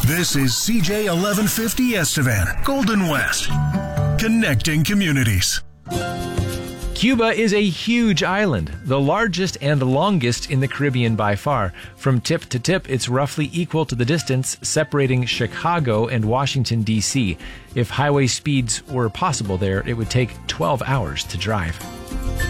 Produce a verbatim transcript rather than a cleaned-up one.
This is C J eleven fifty Estevan, Golden West, connecting communities. Cuba is a huge island, the largest and longest in the Caribbean by far. From tip to tip, it's roughly equal to the distance separating Chicago and Washington, D C. If highway speeds were possible there, it would take twelve hours to drive.